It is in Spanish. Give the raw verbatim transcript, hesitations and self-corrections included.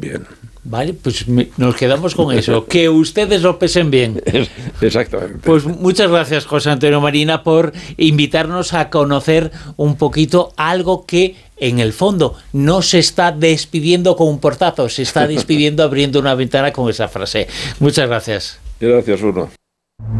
bien. Vale, pues nos quedamos con eso, que ustedes lo pesen bien. Exactamente. Pues muchas gracias, José Antonio Marina, por invitarnos a conocer un poquito algo que, en el fondo, no se está despidiendo con un portazo, se está despidiendo abriendo una ventana con esa frase. Muchas gracias. Gracias, Bruno.